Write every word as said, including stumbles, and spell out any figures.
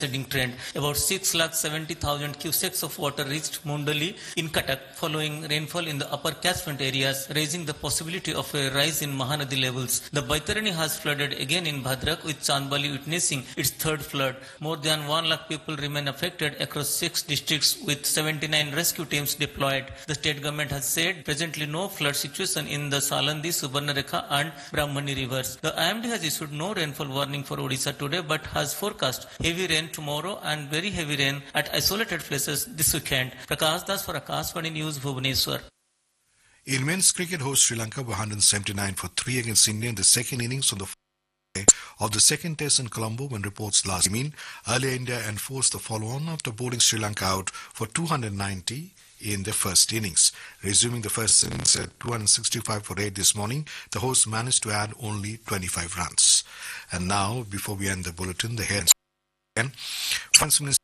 descending trend. About six lakh seventy thousand cusecs of water reached Mundali in Cuttack following rainfall in the upper catchment areas, raising the possibility of a rise in Mahanadi levels. The Baitarani has flooded again in Bhadrak, with Chandbali witnessing its third flood. More than one lakh people remain affected across six districts, with seventy-nine rescue teams deployed. The state government has said presently no flood situation in the Salandi, Subarnarekha and Brahmani rivers. The I M D has issued no rainfall warning for Odisha today, but has forecast heavy rain tomorrow and very heavy rain at isolated places this weekend. Prakash Das for Akashvani News, Bhubaneswar. In men's cricket, host Sri Lanka were one hundred seventy-nine for three against India in the second innings on the day of the second test in Colombo, when reports last mean earlier India enforced the follow-on after bowling Sri Lanka out for two hundred ninety in the first innings. Resuming the first innings at two hundred sixty-five for eight this morning, the hosts managed to add only twenty-five runs. And now, before we end the bulletin, the headlines. Finance Minister